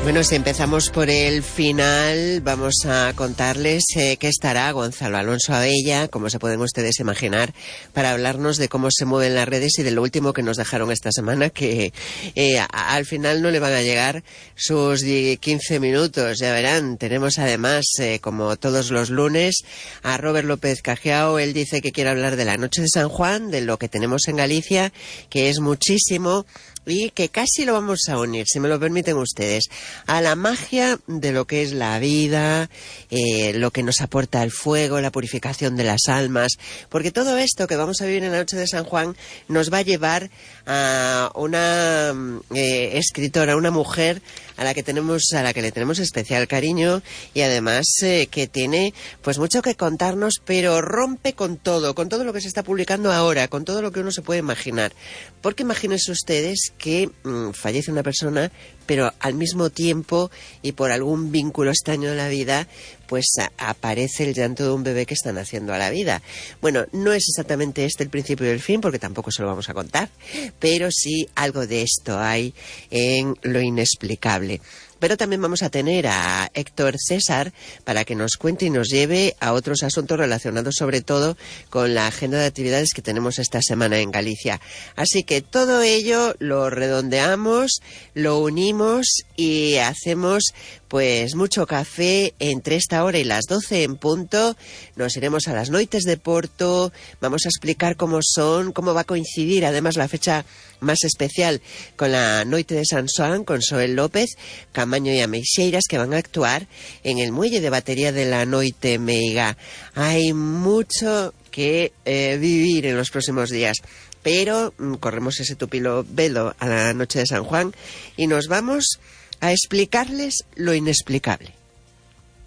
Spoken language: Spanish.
Bueno, si empezamos por el final, vamos a contarles que estará Gonzalo Alonso Abella, como se pueden ustedes imaginar, para hablarnos de cómo se mueven las redes y de lo último que nos dejaron esta semana, que al final no le van a llegar sus 15 minutos, ya verán. Tenemos además, como todos los lunes, a Robert López Cajiao. Él dice que quiere hablar de la noche de San Juan, de lo que tenemos en Galicia, que es muchísimo, y que casi lo vamos a unir, si me lo permiten ustedes, a la magia de lo que es la vida, lo que nos aporta el fuego, la purificación de las almas, porque todo esto que vamos a vivir en la noche de San Juan nos va a llevar a una escritora, una mujer a la que le tenemos especial cariño, y además que tiene pues mucho que contarnos, pero rompe con todo lo que se está publicando ahora, con todo lo que uno se puede imaginar. Porque imagínense ustedes que fallece una persona, pero al mismo tiempo y por algún vínculo extraño de la vida, pues aparece el llanto de un bebé que está naciendo a la vida. Bueno, no es exactamente este el principio y el fin, porque tampoco se lo vamos a contar, pero sí algo de esto hay en Lo Inexplicable. Pero también vamos a tener a Héctor César para que nos cuente y nos lleve a otros asuntos relacionados sobre todo con la agenda de actividades que tenemos esta semana en Galicia. Así que todo ello lo redondeamos, lo unimos y hacemos pues mucho café entre esta hora y las 12 en punto. Nos iremos a las Noites de Porto, vamos a explicar cómo va a coincidir además la fecha más especial con la Noite de San Xoán, con Soel López, Camaño y Ameixeiras, que van a actuar en el muelle de batería de la Noite Meiga. Hay mucho que vivir en los próximos días, pero corremos ese tupilo velo a la noche de San Juan y nos vamos a explicarles lo inexplicable.